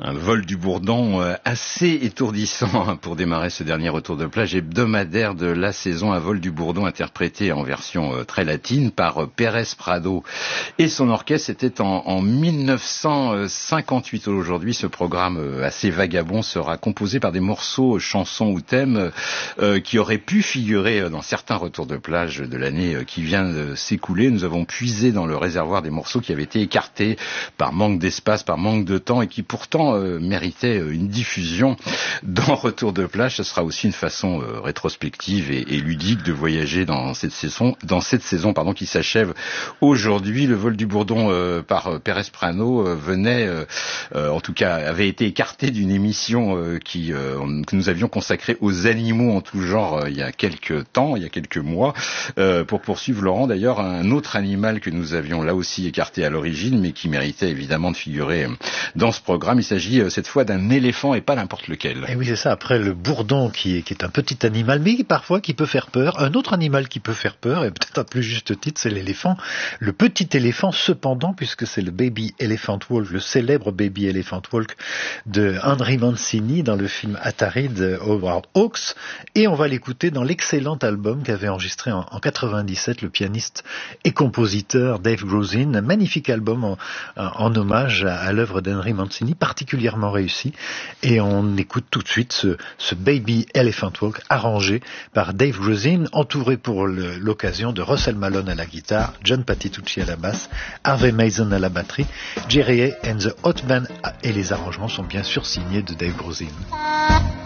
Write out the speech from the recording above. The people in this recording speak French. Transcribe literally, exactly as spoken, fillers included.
Un vol du bourdon assez étourdissant pour démarrer ce dernier retour de plage hebdomadaire de la saison. Un vol du bourdon interprété en version très latine par Pérez Prado et son orchestre. C'était en, en mille neuf cent cinquante-huit. Aujourd'hui, ce programme assez vagabond sera composé par des morceaux, chansons ou thèmes euh, qui auraient pu figurer dans certains retours de plage de l'année qui vient de s'écouler. Nous avons puisé dans le réservoir des morceaux qui avaient été écartés par manque d'espace, par manque de temps et qui pourtant euh, méritait une diffusion dans Retour de plage. Ce sera aussi une façon euh, rétrospective et, et ludique de voyager dans cette saison, dans cette saison pardon, qui s'achève aujourd'hui. Le vol du bourdon euh, par euh, Pérez Prado euh, venait, euh, euh, en tout cas, avait été écarté d'une émission euh, qui, euh, que nous avions consacrée aux animaux en tout genre euh, il y a quelques temps, il y a quelques mois, euh, pour poursuivre, Laurent, d'ailleurs, un autre animal que nous avions là aussi écarté à l'origine, mais qui méritait évidemment de figurer dans ce programme. Il s'agit cette fois d'un éléphant et pas n'importe lequel. Et oui, c'est ça. Après le bourdon qui est, qui est un petit animal, mais parfois qui peut faire peur. Un autre animal qui peut faire peur, et peut-être à plus juste titre, c'est l'éléphant. Le petit éléphant, cependant, puisque c'est le Baby Elephant Walk, le célèbre Baby Elephant Walk de Henry Mancini dans le film Atari de Howard Hawks. Et on va l'écouter dans l'excellent album qu'avait enregistré en, en quatre-vingt-dix-sept le pianiste et compositeur Dave Grusin. Un magnifique album en, en hommage à, à l'œuvre d'Henry Mancini, particulièrement réussi, et on écoute tout de suite ce, ce Baby Elephant Walk arrangé par Dave Grusin, entouré pour le, l'occasion de Russell Malone à la guitare, John Patitucci à la basse, Harvey Mason à la batterie, Jerry Hay and the Hot Band, et les arrangements sont bien sûr signés de Dave Grusin.